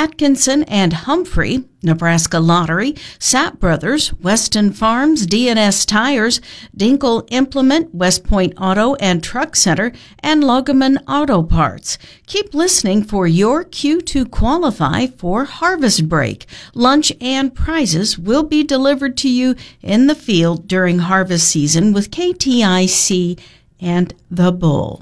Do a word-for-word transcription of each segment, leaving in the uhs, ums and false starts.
Atkinson and Humphrey, Nebraska Lottery, Sapp Brothers, Weston Farms, D and S Tires, Dinkle Implement, West Point Auto and Truck Center, and Logaman Auto Parts. Keep listening for your cue to qualify for Harvest Break. Lunch and prizes will be delivered to you in the field during harvest season with K T I C and The Bull.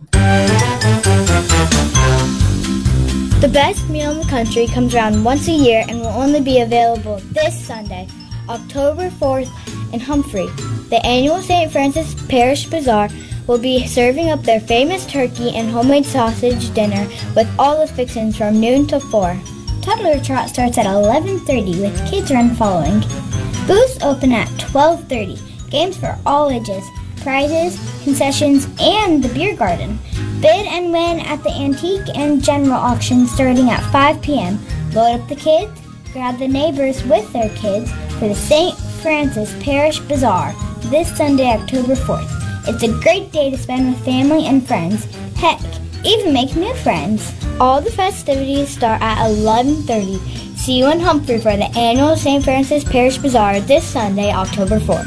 The best meal in the country comes around once a year and will only be available this Sunday, October fourth, in Humphrey. The annual Saint Francis Parish Bazaar will be serving up their famous turkey and homemade sausage dinner with all the fixings from noon till four. Toddler Trot starts at eleven thirty with kids run following. Booths open at twelve thirty. Games for all ages, prizes, concessions, and the beer garden. Bid and win at the Antique and General Auction starting at five p.m. Load up the kids, grab the neighbors with their kids for the Saint Francis Parish Bazaar this Sunday, October fourth. It's a great day to spend with family and friends. Heck, even make new friends. All the festivities start at eleven thirty. See you in Humphrey for the annual Saint Francis Parish Bazaar this Sunday, October fourth.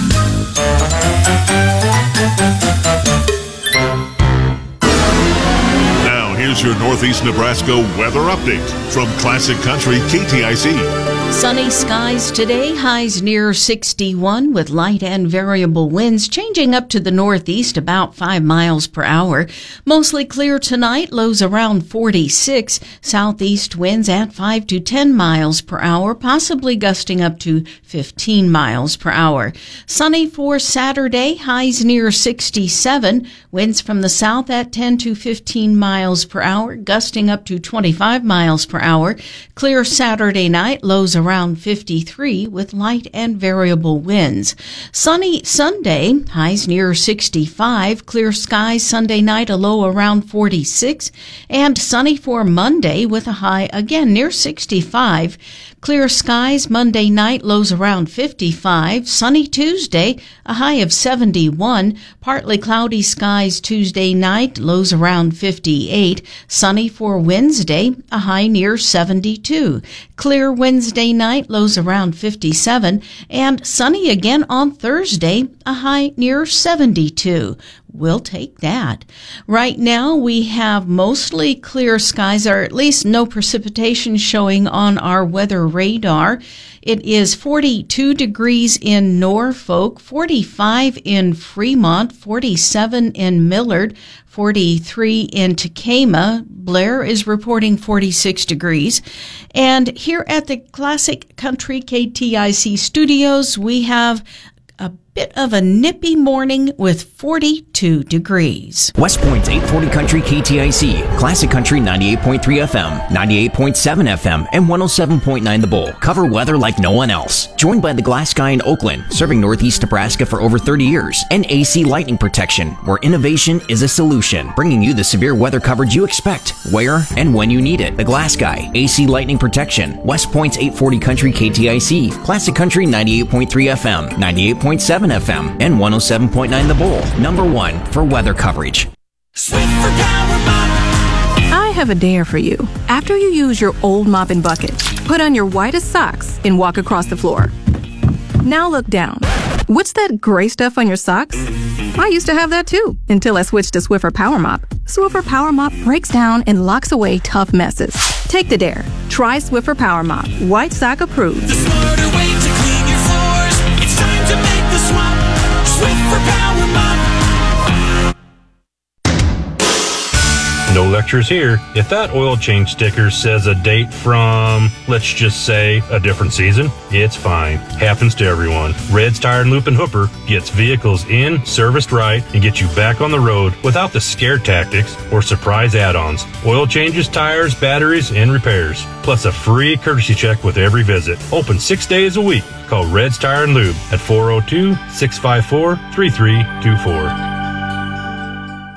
Here's your Northeast Nebraska weather update from Classic Country K T I C. Sunny skies today, highs near sixty-one with light and variable winds changing up to the northeast about five miles per hour. Mostly clear tonight, lows around forty-six. Southeast winds at five to ten miles per hour, possibly gusting up to fifteen miles per hour. Sunny for Saturday, highs near sixty-seven. Winds from the south at ten to fifteen miles per hour, gusting up to twenty-five miles per hour. Clear Saturday night, lows around fifty-three with light and variable winds. Sunny Sunday, highs near sixty-five. Clear skies Sunday night, a low around forty-six. And sunny for Monday with a high again near sixty-five. Clear skies Monday night, lows around fifty-five. Sunny Tuesday, a high of seventy-one. Partly cloudy skies Tuesday night, lows around fifty-eight. Sunny for Wednesday, a high near seventy-two. Clear Wednesday night, lows around fifty-seven. And sunny again on Thursday, a high near seventy-two. We'll take that. Right now, we have mostly clear skies, or at least no precipitation showing on our weather radar. It is forty-two degrees in Norfolk, forty-five in Fremont, forty-seven in Millard, forty-three in Tekamah. Blair is reporting forty-six degrees. And here at the Classic Country K T I C studios, we have a bit of a nippy morning with forty-two degrees. West Point's eight forty Country K T I C, Classic Country ninety-eight point three F M, ninety-eight point seven F M, and one oh seven point nine The Bull cover weather like no one else. Joined by the Glass Guy in Oakland, serving Northeast Nebraska for over thirty years, and A C Lightning Protection, where innovation is a solution, bringing you the severe weather coverage you expect, where and when you need it. The Glass Guy, A C Lightning Protection, West Point's eight forty Country K T I C, Classic Country ninety-eight point three F M, ninety-eight point seven F M, and one oh seven point nine The Bull, number one for weather coverage. Swiffer Power Mop. I have a dare for you. After you use your old mop and bucket, put on your whitest socks and walk across the floor. Now look down. What's that gray stuff on your socks? I used to have that too, until I switched to Swiffer Power Mop. Swiffer Power Mop breaks down and locks away tough messes. Take the dare. Try Swiffer Power Mop. White sock approved. The smarter way to clean your floors. It's time to make the swap. Swiffer Power Mop. No lectures here. If that oil change sticker says a date from, let's just say, a different season, it's fine. Happens to everyone. Red's Tire and Loop and Hooper gets vehicles in, serviced right, and gets you back on the road without the scare tactics or surprise add-ons. Oil changes, tires, batteries, and repairs. Plus a free courtesy check with every visit. Open six days a week. Call Red's Tire and Lube at four oh two, six five four, three three two four.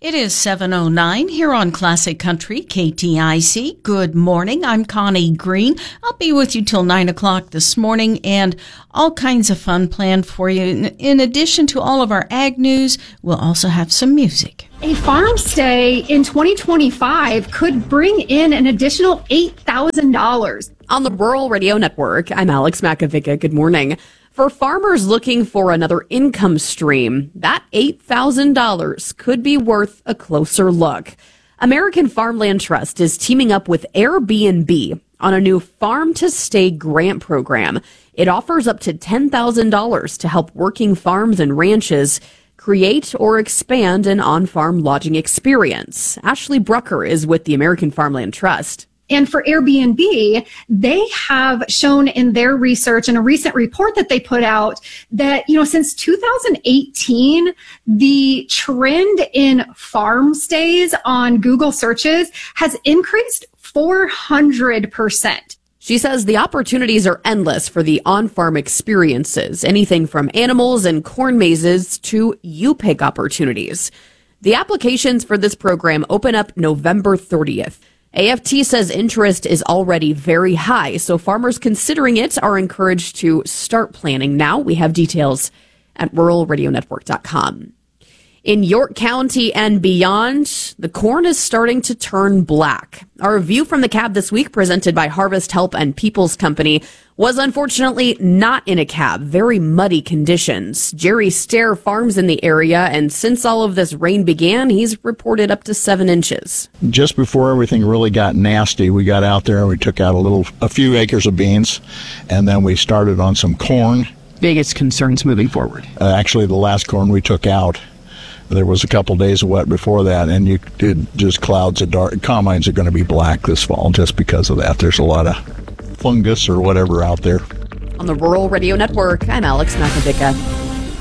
It is seven oh nine here on Classic Country, K T I C. Good morning. I'm Connie Green. I'll be with you till nine o'clock this morning, and all kinds of fun planned for you. In, in addition to all of our ag news, we'll also have some music. A farm stay in twenty twenty-five could bring in an additional eight thousand dollars. On the Rural Radio Network, I'm Alex Makovica. Good morning. For farmers looking for another income stream, that eight thousand dollars could be worth a closer look. American Farmland Trust is teaming up with Airbnb on a new Farm to Stay grant program. It offers up to ten thousand dollars to help working farms and ranches create or expand an on-farm lodging experience. Ashley Brucker is with the American Farmland Trust. And for Airbnb, they have shown in their research in a recent report that they put out that, you know, since two thousand eighteen, the trend in farm stays on Google searches has increased four hundred percent. She says the opportunities are endless for the on-farm experiences, anything from animals and corn mazes to U-Pick opportunities. The applications for this program open up November thirtieth. A F T says interest is already very high, so farmers considering it are encouraged to start planning now. We have details at rural radio network dot com. In York County and beyond, the corn is starting to turn black. Our view from the cab this week, presented by Harvest Help and People's Company, was unfortunately not in a cab. Very muddy conditions. Jerry Stair farms in the area, and since all of this rain began, he's reported up to seven inches. Just before everything really got nasty, we got out there and we took out a little, a few acres of beans, and then we started on some corn. Biggest concerns moving forward? Uh, actually, the last corn we took out, there was a couple days of wet before that, and you did just clouds of dark. Combines are going to be black this fall just because of that. There's a lot of fungus or whatever out there. On the Rural Radio Network, I'm Alex Makovica.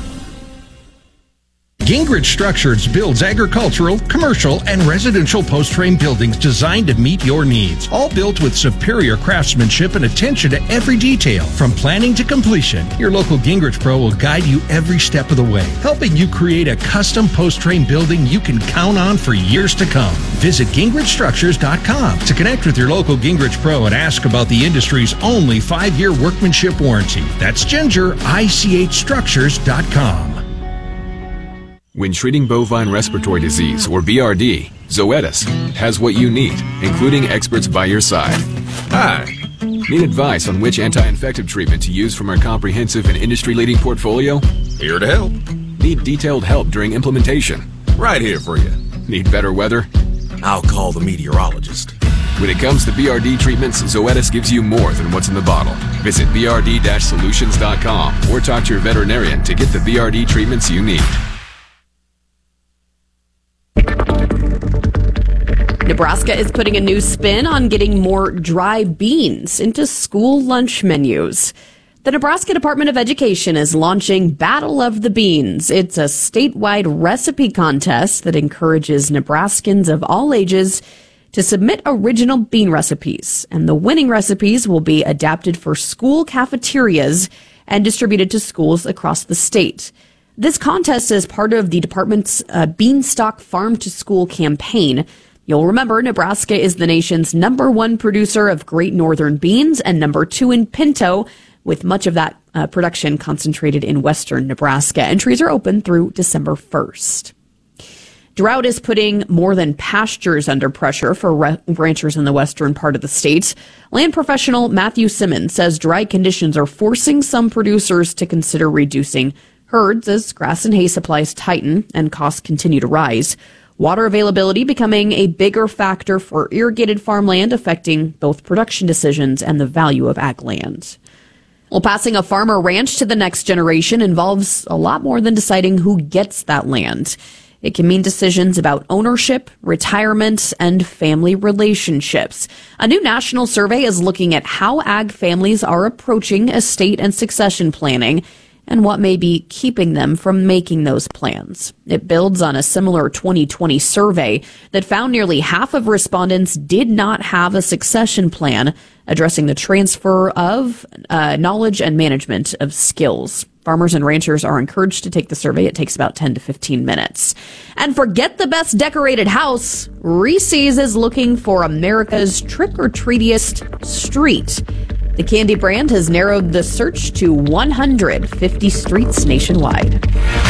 Gingrich Structures builds agricultural, commercial, and residential post-frame buildings designed to meet your needs. All built with superior craftsmanship and attention to every detail. From planning to completion, your local Gingrich Pro will guide you every step of the way, helping you create a custom post-frame building you can count on for years to come. Visit gingrich structures dot com to connect with your local Gingrich Pro and ask about the industry's only five-year workmanship warranty. That's ginger I C H structures dot com. When treating bovine respiratory disease, or B R D, Zoetis has what you need, including experts by your side. Hi. Need advice on which anti-infective treatment to use from our comprehensive and industry-leading portfolio? Here to help. Need detailed help during implementation? Right here for you. Need better weather? I'll call the meteorologist. When it comes to B R D treatments, Zoetis gives you more than what's in the bottle. Visit b r d dash solutions dot com or talk to your veterinarian to get the B R D treatments you need. Nebraska is putting a new spin on getting more dry beans into school lunch menus. The Nebraska Department of Education is launching Battle of the Beans. It's a statewide recipe contest that encourages Nebraskans of all ages to submit original bean recipes, and the winning recipes will be adapted for school cafeterias and distributed to schools across the state. This contest is part of the department's uh, Beanstalk Farm to School campaign. You'll remember Nebraska is the nation's number one producer of Great Northern beans and number two in pinto, with much of that uh, production concentrated in western Nebraska. Entries are open through December first. Drought is putting more than pastures under pressure for re- ranchers in the western part of the state. Land professional Matthew Simmons says dry conditions are forcing some producers to consider reducing herds as grass and hay supplies tighten and costs continue to rise. Water availability becoming a bigger factor for irrigated farmland, affecting both production decisions and the value of ag land. Well, passing a farm or ranch to the next generation involves a lot more than deciding who gets that land. It can mean decisions about ownership, retirement, and family relationships. A new national survey is looking at how ag families are approaching estate and succession planning and what may be keeping them from making those plans. It builds on a similar twenty twenty survey that found nearly half of respondents did not have a succession plan addressing the transfer of uh, knowledge and management of skills. Farmers and ranchers are encouraged to take the survey. It takes about ten to fifteen minutes. And forget the best decorated house. Reese's is looking for America's trick-or-treatiest street. The candy brand has narrowed the search to one hundred fifty streets nationwide.